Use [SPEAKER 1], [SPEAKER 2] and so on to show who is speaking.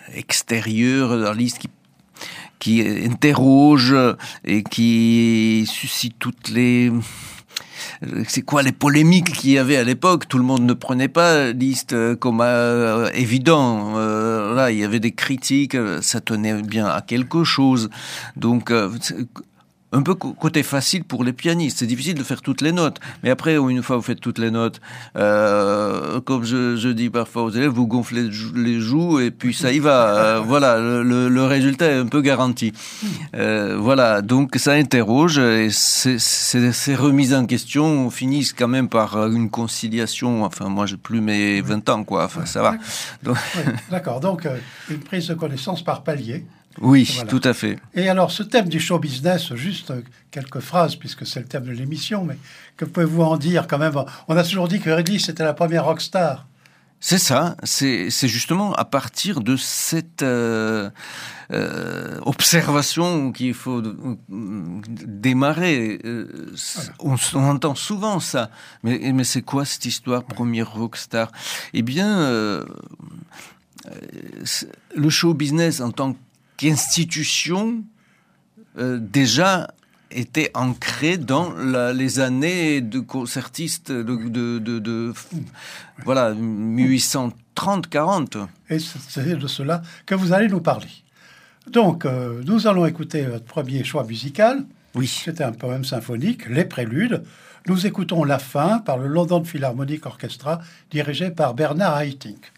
[SPEAKER 1] extérieurs, d'artistes qui interrogent et qui suscitent toutes les... C'est quoi les polémiques qu'il y avait à l'époque? Tout le monde ne prenait pas Liszt comme évident. Là, il y avait des critiques, ça tenait bien à quelque chose. Donc, un peu côté facile pour les pianistes. C'est difficile de faire toutes les notes. Mais après, une fois vous faites toutes les notes, comme je dis parfois aux élèves, vous gonflez les joues et puis ça y va. Voilà, le résultat est un peu garanti. Voilà, donc ça interroge et ces remises en question finissent quand même par une conciliation. Enfin, moi, j'ai plus mes 20 ans, quoi. Enfin, ça va. Donc...
[SPEAKER 2] Oui, d'accord. Donc, une prise de connaissance par palier.
[SPEAKER 1] Oui,
[SPEAKER 2] voilà.
[SPEAKER 1] Tout à fait.
[SPEAKER 2] Et alors, ce thème du show business, juste quelques phrases, puisque c'est le thème de l'émission, mais que pouvez-vous en dire quand même? On a toujours dit que Redley, c'était la première rockstar.
[SPEAKER 1] C'est ça, c'est justement à partir de cette observation qu'il faut démarrer. Voilà. On entend souvent ça, mais c'est quoi cette histoire, première rockstar? Eh bien, le show business en tant qu'institution déjà était ancré dans les années de concertistes voilà 1830-40.
[SPEAKER 2] Et c'est de cela que vous allez nous parler. Donc, nous allons écouter votre premier choix musical.
[SPEAKER 1] Oui.
[SPEAKER 2] C'était un poème symphonique, Les Préludes. Nous écoutons la fin par le London Philharmonic Orchestra, dirigé par Bernard Haitink.